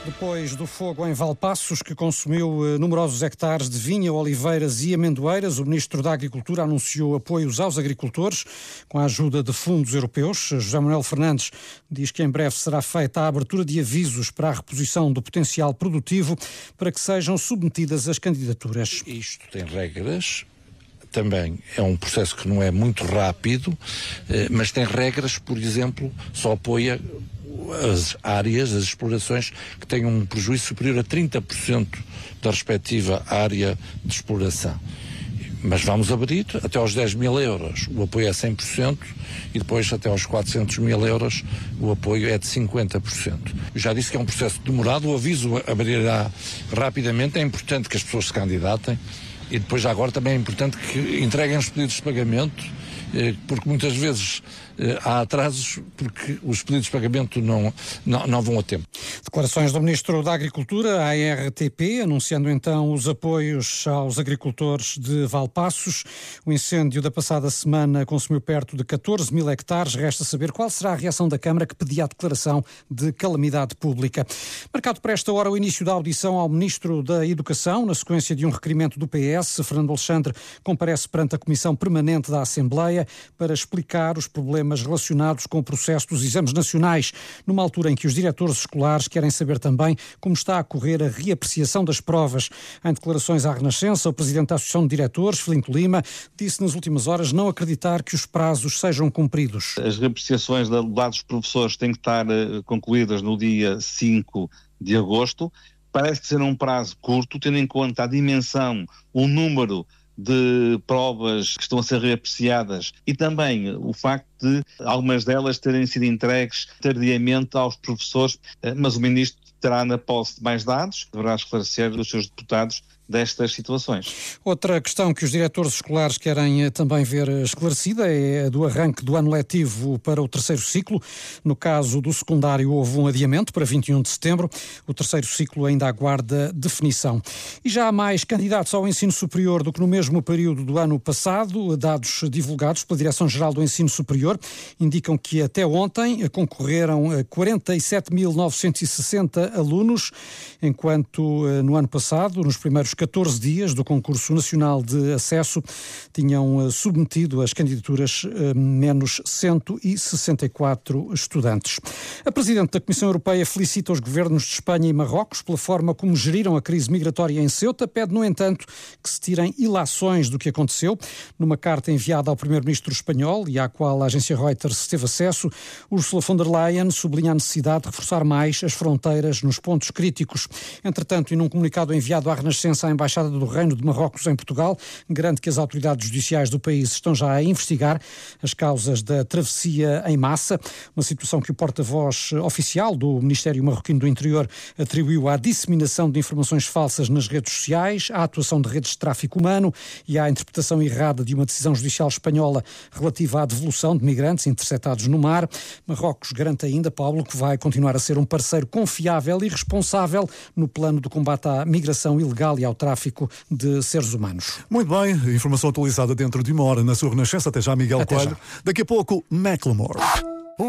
Depois do fogo em Valpaços, que consumiu numerosos hectares de vinha, oliveiras e amendoeiras, o Ministro da Agricultura anunciou apoios aos agricultores com a ajuda de fundos europeus. José Manuel Fernandes diz que em breve será feita a abertura de avisos para a reposição do potencial produtivo para que sejam submetidas as candidaturas. Isto tem regras. Também é um processo que não é muito rápido, mas tem regras, por exemplo, só apoia as áreas, as explorações que tenham um prejuízo superior a 30% da respectiva área de exploração. Mas vamos abrir até aos 10 mil euros, o apoio é 100%, e depois até aos 400 mil euros o apoio é de 50%. Eu já disse que é um processo demorado, o aviso abrirá rapidamente, é importante que as pessoas se candidatem. E depois, já agora, também é importante que entreguem os pedidos de pagamento, porque muitas vezes há atrasos porque os pedidos de pagamento não vão a tempo. Declarações do Ministro da Agricultura à RTP, anunciando então os apoios aos agricultores de Valpaços. O incêndio da passada semana consumiu perto de 14 mil hectares. Resta saber qual será a reação da Câmara, que pedia a declaração de calamidade pública. Marcado para esta hora o início da audição ao Ministro da Educação, na sequência de um requerimento do PS. Fernando Alexandre comparece perante a Comissão Permanente da Assembleia para explicar os problemas relacionados com o processo dos exames nacionais, numa altura em que os diretores escolares querem saber também como está a correr a reapreciação das provas. Em declarações à Renascença, o Presidente da Associação de Diretores, Filinto Lima, disse nas últimas horas não acreditar que os prazos sejam cumpridos. As reapreciações do lado dos professores têm que estar concluídas no dia 5 de agosto. Parece ser um prazo curto, tendo em conta a dimensão, o número de provas que estão a ser reapreciadas e também o facto de algumas delas terem sido entregues tardiamente aos professores, mas o Ministro terá na posse mais dados, deverá esclarecer os seus deputados destas situações. Outra questão que os diretores escolares querem também ver esclarecida é a do arranque do ano letivo para o terceiro ciclo. No caso do secundário, houve um adiamento para 21 de setembro. O terceiro ciclo ainda aguarda definição. E já há mais candidatos ao ensino superior do que no mesmo período do ano passado. Dados divulgados pela Direção-Geral do Ensino Superior indicam que até ontem concorreram 47.960 alunos, enquanto no ano passado, nos primeiros 14 dias do concurso nacional de acesso, tinham submetido as candidaturas menos 164 estudantes. A Presidente da Comissão Europeia felicita os governos de Espanha e Marrocos pela forma como geriram a crise migratória em Ceuta. Pede, no entanto, que se tirem ilações do que aconteceu. Numa carta enviada ao primeiro-ministro espanhol e à qual a agência Reuters teve acesso, Ursula von der Leyen sublinha a necessidade de reforçar mais as fronteiras nos pontos críticos. Entretanto, e num comunicado enviado à Renascença, a Embaixada do Reino de Marrocos em Portugal garante que as autoridades judiciais do país estão já a investigar as causas da travessia em massa, uma situação que o porta-voz oficial do Ministério Marroquino do Interior atribuiu à disseminação de informações falsas nas redes sociais, à atuação de redes de tráfico humano e à interpretação errada de uma decisão judicial espanhola relativa à devolução de migrantes interceptados no mar. Marrocos garante ainda, Paulo, que vai continuar a ser um parceiro confiável e responsável no plano de combate à migração ilegal e ao tráfico de seres humanos. Muito bem, informação atualizada dentro de uma hora na sua Renascença. Até já, Miguel Coelho. Daqui a pouco, Macklemore.